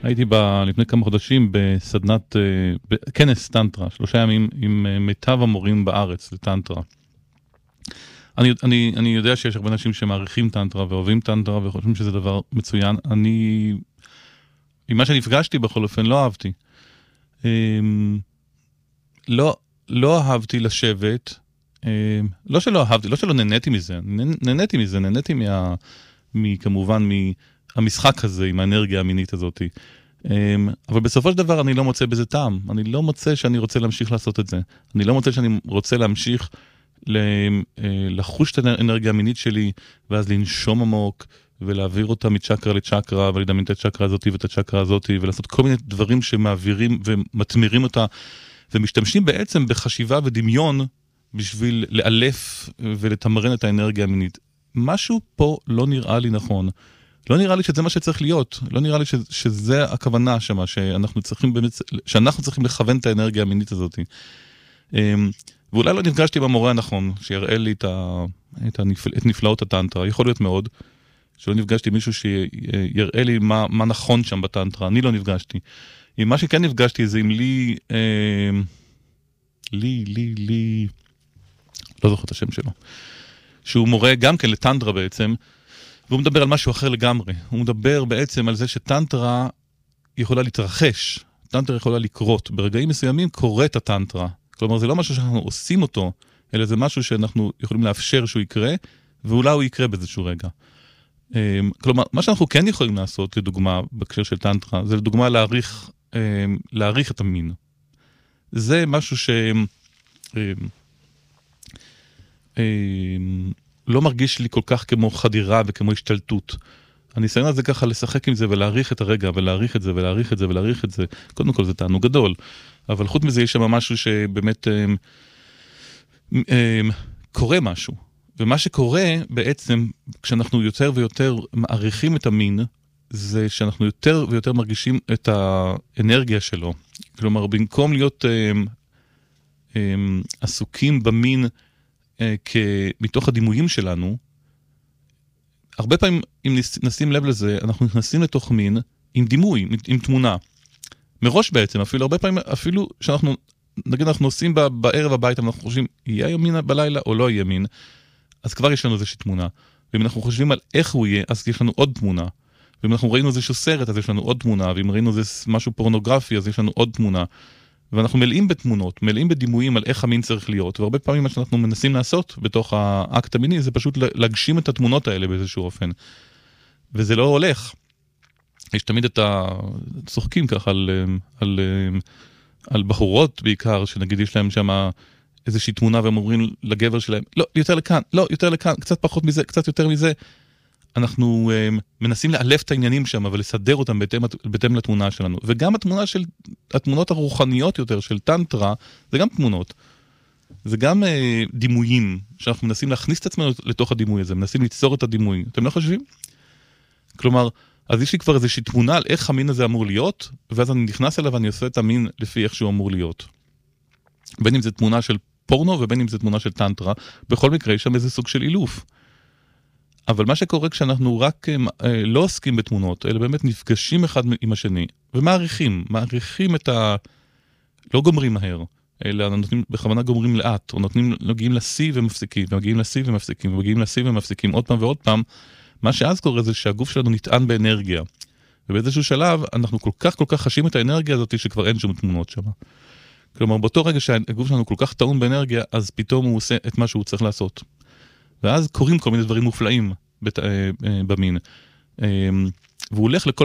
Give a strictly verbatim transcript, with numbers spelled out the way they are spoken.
הייתי ב, לפני כמה חודשים בסדנת, בכנס טנטרה, שלושה ימים עם מיטב המורים בארץ לטנטרה. אני, אני, אני יודע שיש הרבה אנשים שמעריכים טנטרה ואוהבים טנטרה וחושבים שזה דבר מצוין. אני, עם מה שנפגשתי בכל אופן, לא אהבתי. לא, לא אהבתי לשבת, לא שלא אהבתי, לא שלא נהניתי מזה, נהניתי מזה, נהניתי מה, מכמובן מהמשחק הזה, עם האנרגיה המינית הזאת. אבל בסופו של דבר אני לא מוצא בזה טעם, אני לא מוצא שאני רוצה להמשיך לעשות את זה, אני לא מוצא שאני רוצה להמשיך לחוש את האנרגיה המינית שלי, ואז לנשום עמוק, ולהעביר אותה מצ'קרה לצ'קרה, ולדמיין את הצ'קרה הזאת ואת הצ'קרה הזאת, ולעשות כל מיני דברים שמעבירים ומתמירים אותה, ומשתמשים בעצם בחשיבה ודמיון, בשביל לאלף ולתמרן את האנרגיה המינית. משהו פה לא נראה לי נכון. לא נראה לי שזה מה שצריך להיות. לא נראה לי ש, שזה הכוונה שמה, שאנחנו צריכים, באמת, שאנחנו צריכים לכוון את האנרגיה המינית הזאת. ואולי לא נפגשתי במורה הנכון, שיראה לי את, ה, את, הנפל, את נפלאות הטנטרה. יכול להיות מאוד, שלא נפגשתי מישהו שיראה לי מה, מה נכון שם בטנטרה. אני לא נפגשתי. עם מה שכן נפגשתי זה עם לי, אה, לי, לי, לי, לא זוכר את השם שלו, שהוא מורה גם כן לטנטרה בעצם, והוא מדבר על משהו אחר לגמרי. הוא מדבר בעצם על זה שטנטרה יכולה להתרחש, טנטרה יכולה לקרות. ברגעים מסוימים קורית הטנטרה. כלומר, זה לא משהו שאנחנו עושים אותו, אלא זה משהו שאנחנו יכולים לאפשר שהוא יקרה, ואולי הוא יקרה באיזשהו רגע. כלומר, מה שאנחנו כן יכולים לעשות, לדוגמה, בהקשר של טנטרה, זה לדוגמה להעריך, להעריך את המין. זה משהו ש... לא מרגיש לי כל כך כמו חדירה וכמו השתלטות. הניסיון הזה ככה לשחק עם זה ולהעריך את הרגע, ולהעריך את זה ולהעריך את זה ולהעריך את זה. קודם כל זה תענוג גדול. אבל חוץ מזה יש שם משהו שבאמת אה, אה, קורה משהו. ומה שקורה בעצם, כשאנחנו יותר ויותר מעריכים את המין, זה שאנחנו יותר ויותר מרגישים את האנרגיה שלו. כלומר, במקום להיות אה, אה, עסוקים במין, מתוך הדימויים שלנו, הרבה פעמים, אם נשים לב לזה, אנחנו נכנסים לתוך מין עם דימוי, עם תמונה. מראש בעצם, אפילו הרבה פעמים, אפילו שאנחנו, נגיד אנחנו עושים בערב הביתה, אנחנו חושבים, יהיה ימין בלילה או לא יהיה מין, אז כבר יש לנו איזושהי תמונה. ואם אנחנו חושבים על איך הוא יהיה, אז יש לנו עוד תמונה. ואם אנחנו ראינו איזשהו סרט, אז יש לנו עוד תמונה. ואם ראינו איזה משהו פורנוגרפי, אז יש לנו עוד תמונה. ואנחנו מלאים בתמונות, מלאים בדימויים על איך המין צריך להיות, והרבה פעמים מה שאנחנו מנסים לעשות בתוך האקט המיני, זה פשוט להגשים את התמונות האלה באיזשהו אופן. וזה לא הולך. יש תמיד את הצוחקים ככה על, על, על בחורות בעיקר, שנגיד יש להם שם איזושהי תמונה, והם אומרים לגבר שלהם, לא, יותר לכאן, לא, יותר לכאן, קצת פחות מזה, קצת יותר מזה. אנחנו um, מנסים לאלף את העניינים שם, ולסדר אותם בהתאם, בהתאם לתמונה שלנו. וגם התמונה של, התמונות הרוחניות יותר של טנטרה, זה גם תמונות. זה גם uh, דימויים, שאנחנו מנסים להכניס את עצמנו לתוך הדימוי הזה, מנסים ליצור את הדימוי. אתם לא חושבים? כלומר, אז יש לי כבר איזושהי תמונה על איך המין הזה אמור להיות, ואז אני נכנס אליו ואני עושה את המין לפי איך שהוא אמור להיות. בין אם זה תמונה של פורנו, ובין אם זה תמונה של טנטרה, בכל מקרה יש שם איזה סוג של אילוף. אבל מה שקורה כשאנחנו רק אה, לא עוסקים בתמונות, אלא באמת נפגשים אחד עם השני, ומעריכים, מעריכים את ה... לא גומרים מהר, אלא נותנים, בכוונה גומרים לאט, או נותנים, מגיעים לשיא ומפסיקים, ומגיעים לשיא ומפסיקים, ומגיעים לשיא ומפסיקים, עוד פעם ועוד פעם, מה שאז קורה זה שהגוף שלנו נטען באנרגיה, ובאיזשהו שלב אנחנו כל כך כל כך חשים את האנרגיה הזאת, שכבר אין שום תמונות שם. כלומר, באותו רגע שהגוף שלנו כל כך טעון באנרגיה, אז פתאום הוא עושה את מה שהוא צריך לעשות. ואז קוראים כל מיני דברים מופלאים בת, במין. והוא הולך לכל